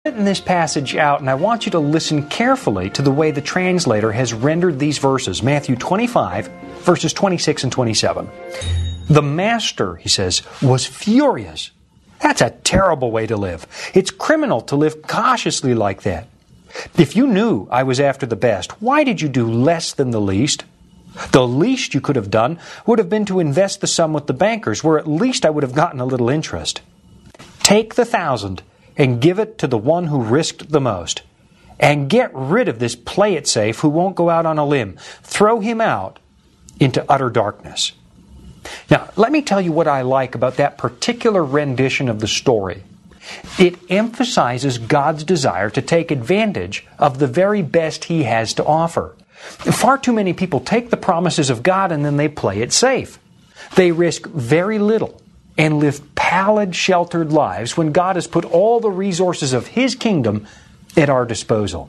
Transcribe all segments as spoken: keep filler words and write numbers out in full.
written this passage out, and I want you to listen carefully to the way the translator has rendered these verses. Matthew twenty-five, verses twenty-six and twenty-seven. The master, he says, was furious. That's a terrible way to live. It's criminal to live cautiously like that. If you knew I was after the best, why did you do less than the least? The least you could have done would have been to invest the sum with the bankers, where at least I would have gotten a little interest. Take the thousand and give it to the one who risked the most. And get rid of this play it safe who won't go out on a limb. Throw him out into utter darkness. Now, let me tell you what I like about that particular rendition of the story. It emphasizes God's desire to take advantage of the very best He has to offer. Far too many people take the promises of God and then they play it safe. They risk very little and live pallid, sheltered lives when God has put all the resources of His kingdom at our disposal.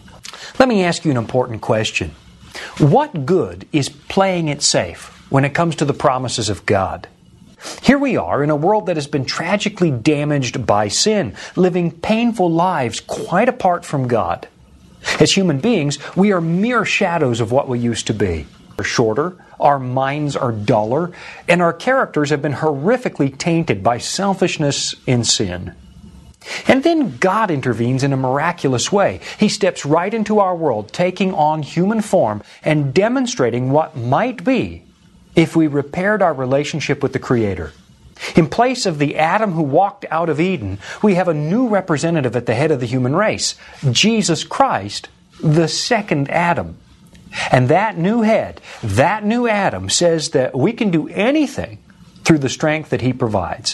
Let me ask you an important question. What good is playing it safe when it comes to the promises of God? Here we are in a world that has been tragically damaged by sin, living painful lives quite apart from God. As human beings, we are mere shadows of what we used to be. We're shorter, our minds are duller, and our characters have been horrifically tainted by selfishness and sin. And then God intervenes in a miraculous way. He steps right into our world, taking on human form and demonstrating what might be if we repaired our relationship with the Creator. In place of the Adam who walked out of Eden, we have a new representative at the head of the human race, Jesus Christ, the second Adam. And that new head, that new Adam, says that we can do anything through the strength that He provides.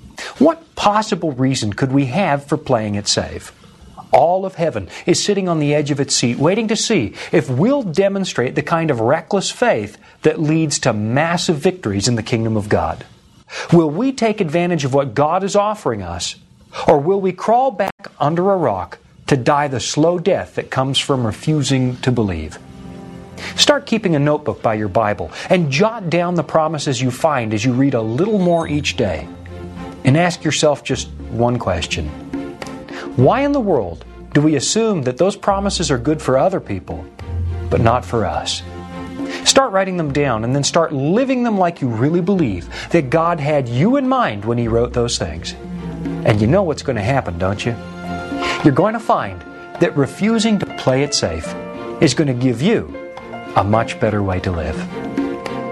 What possible reason could we have for playing it safe? All of heaven is sitting on the edge of its seat, waiting to see if we'll demonstrate the kind of reckless faith that leads to massive victories in the kingdom of God. Will we take advantage of what God is offering us, or will we crawl back under a rock to die the slow death that comes from refusing to believe? Start keeping a notebook by your Bible and jot down the promises you find as you read a little more each day. And ask yourself just one question. Why in the world do we assume that those promises are good for other people, but not for us? Start writing them down and then start living them like you really believe that God had you in mind when He wrote those things. And you know what's going to happen, don't you? You're going to find that refusing to play it safe is going to give you a much better way to live.